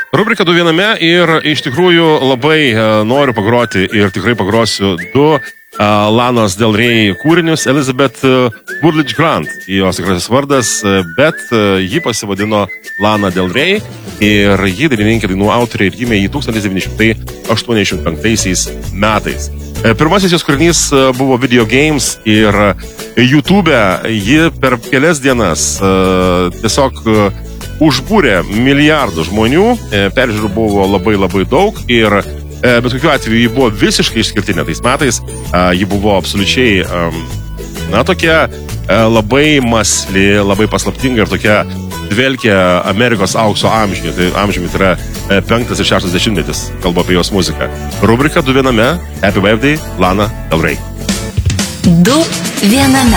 Rubrika 2 viename ir iš tikrųjų labai noriu pagroti ir tikrai pagrosiu du Lanos Del Rey kūrinius. Elizabeth Woodledge Grant, jos tikrasis vardas, bet ji pasivadino Lana Del Rey ir ji dainininkė, dainų autorė ir gimė jį 1985 metais. Pirmasis jos kūrinys buvo Video Games ir YouTube'e ji per kelias dienas tiesiog užbūrė milijardų žmonių, peržiūrų buvo labai daug ir bet kokiu atveju ji buvo visiškai išskirtinė tais metais, ji buvo absoliučiai, tokia labai masli, labai paslaptinga ir tokia dvelkia Amerikos aukso amžiumi, tai yra 5 ir 6 dešimtmetis, kalbu apie jos muziką. Rubrika 2 viename, Happy Birthday, Lana Del Rey. 2 viename.